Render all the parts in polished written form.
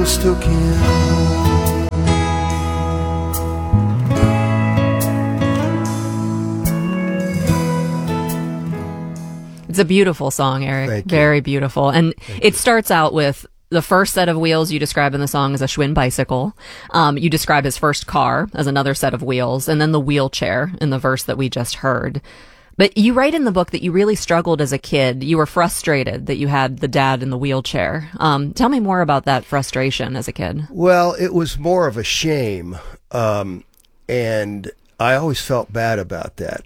things took him. It's a beautiful song, Eric. Thank you. Very beautiful. And it starts out with the first set of wheels you describe in the song as a Schwinn bicycle. You describe his first car as another set of wheels, and then the wheelchair in the verse that we just heard. But you write in the book that you really struggled as a kid. You were frustrated that you had the dad in the wheelchair. Tell me more about that frustration as a kid. Well, it was more of a shame, and I always felt bad about that.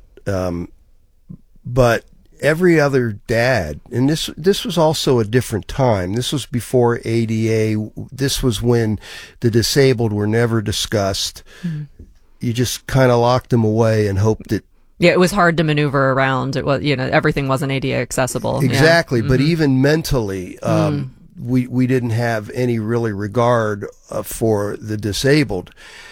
But every other dad, and this was also a different time. This was before ADA. This was when the disabled were never discussed. Mm-hmm. You just kind of locked them away and hoped that. Yeah, it was hard to maneuver around. It was, everything wasn't ADA accessible. Exactly, yeah. But Mm-hmm. even mentally, we didn't have any really regard for the disabled,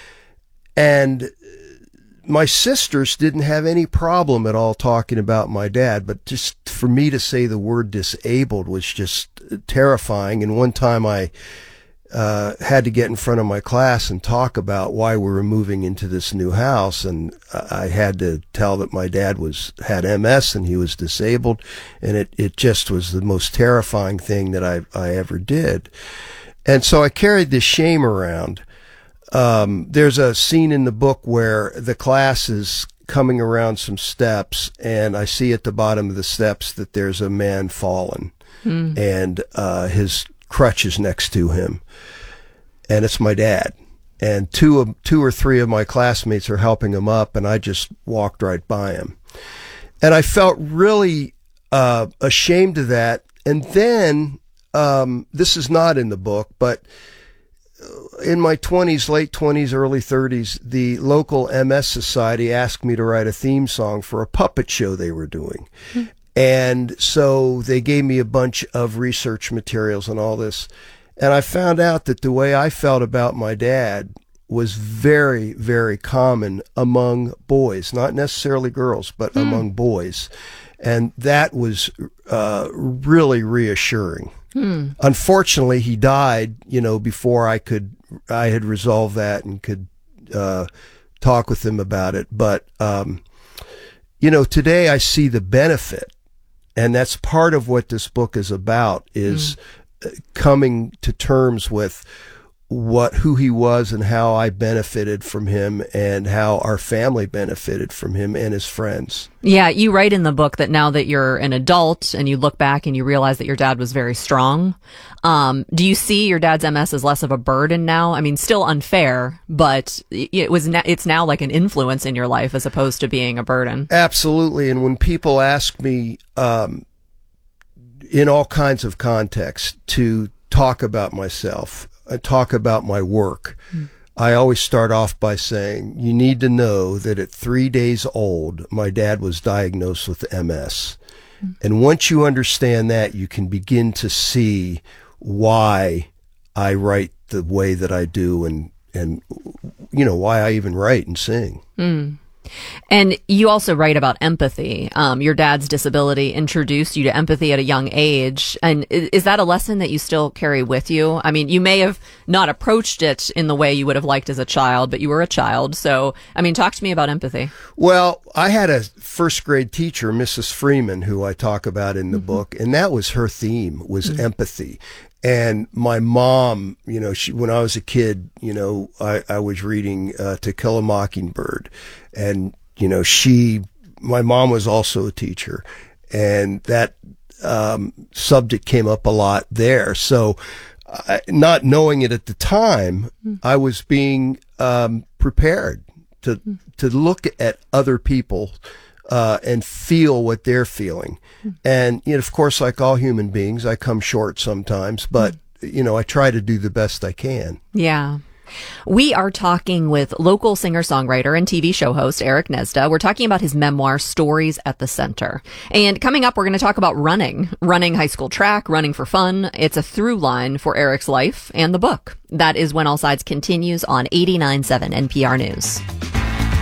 and my sisters didn't have any problem at all talking about my dad, but just for me to say the word disabled was just terrifying. And one time I had to get in front of my class and talk about why we were moving into this new house, and I had to tell that my dad had MS and he was disabled, and it just was the most terrifying thing that I ever did. And so I carried this shame around. There's a scene in the book where the class is coming around some steps, and I see at the bottom of the steps that there's a man fallen, and his crutch is next to him, and it's my dad. And two or three of my classmates are helping him up, and I just walked right by him, and I felt really ashamed of that. And then this is not in the book, but in my 20s, late 20s, early 30s, the local MS Society asked me to write a theme song for a puppet show they were doing. Mm-hmm. And so they gave me a bunch of research materials and all this. And I found out that the way I felt about my dad was very, very common among boys, not necessarily girls, but among boys. And that was really reassuring. Unfortunately, he died, before I had resolved that and could talk with him about it. But, today I see the benefit, and that's part of what this book is about, is coming to terms with who he was and how I benefited from him and how our family benefited from him and his friends. Yeah, you write in the book that now that you're an adult and you look back and you realize that your dad was very strong. Do you see your dad's MS as less of a burden now? I mean, still unfair, but it's now like an influence in your life as opposed to being a burden. Absolutely. And when people ask me, in all kinds of contexts, to talk about myself, talk about my work, I always start off by saying, you need to know that at 3 days old, my dad was diagnosed with MS. And once you understand that, you can begin to see why I write the way that I do and why I even write and sing. And you also write about empathy. Your dad's disability introduced you to empathy at a young age. And is that a lesson that you still carry with you? I mean, you may have not approached it in the way you would have liked as a child, but you were a child. So, talk to me about empathy. Well, I had a first grade teacher, Mrs. Freeman, who I talk about in the book, and that was her theme, was empathy. And my mom, when I was a kid, I was reading To Kill a Mockingbird. And, my mom was also a teacher. And that subject came up a lot there. So not knowing it at the time, I was being prepared to look at other people and feel what they're feeling. And, of course, like all human beings, I come short sometimes, but, I try to do the best I can. Yeah. We are talking with local singer-songwriter and TV show host Eric Nesda. We're talking about his memoir, Stories at the Center. And coming up, we're going to talk about running high school track, running for fun. It's a through line for Eric's life and the book. That is When All Sides continues on 89.7 NPR News.